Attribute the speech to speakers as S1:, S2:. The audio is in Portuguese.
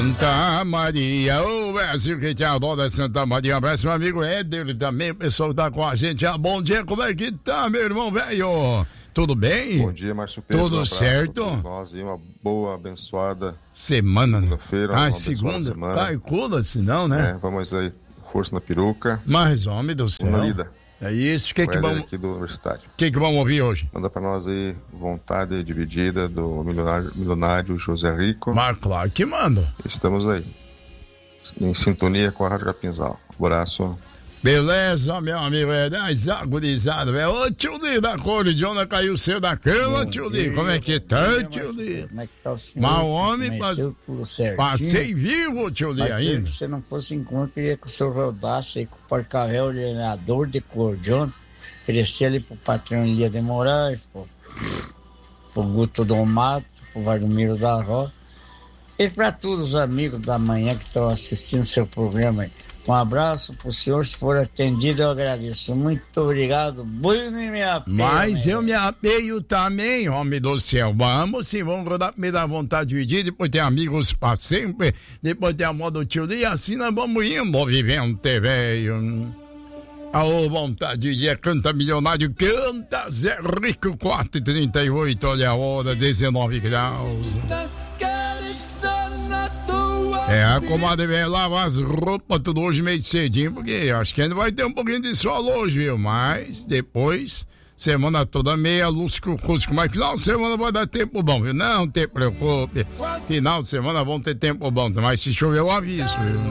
S1: Santa Maria, o Brasil que te adora, Santa Maria. Abraço, meu amigo Éder também, o pessoal que tá com a gente. Bom dia, como é que tá, meu irmão velho? Tudo bem?
S2: Bom dia, Márcio Pedro.
S1: Tudo certo?
S2: Nós e uma boa, abençoada
S1: semana, né?
S2: Segunda-feira.
S1: Segunda, calcula se não, né?
S2: Vamos aí, força na peruca.
S1: Mas, homem do céu.
S2: Na lida.
S1: É isso, o que vamos...
S2: aqui do Universitário.
S1: O que vamos ouvir hoje?
S2: Manda pra nós aí, Vontade Dividida, do milionário José Rico.
S1: Mas claro que manda.
S2: Estamos aí, em sintonia com a Rádio Capinzal. Abraço.
S1: Beleza, meu amigo, agorizado, velho. Ô, tio Li, da Cordiona caiu cedo da cama, tio Li. Como é que tá, tio Li?
S3: Como é que tá o senhor?
S1: Mas o homem passei vivo, tio Li, ainda.
S3: Se você não fosse encontro, eu queria que o senhor rodasse aí com o porcavéu ordenador de Cordiona, oferecer ali pro patrão Elia de Moraes, pro Guto do Mato, pro Valdomiro da Roça, e pra todos os amigos da manhã que estão assistindo seu programa aí. Um abraço pro senhor, se for atendido eu agradeço. Muito obrigado. Me apeio,
S1: mas eu me apeio também, homem do céu. Vamos sim, vamos rodar me dar vontade de dividir, depois tem amigos pra sempre, depois tem a moda do tio e assim nós vamos indo, vivendo, velho. Alô, vontade de dia, canta milionário, canta Zé Rico 4h38, olha a hora, 19 graus. A comadre veio lavar as roupas tudo hoje meio cedinho, porque acho que ainda vai ter um pouquinho de sol hoje, viu? Mas depois, semana toda meia luz crusco, mas final de semana vai dar tempo bom, viu? Não te preocupe, final de semana vão ter tempo bom, mas se chover eu aviso, viu?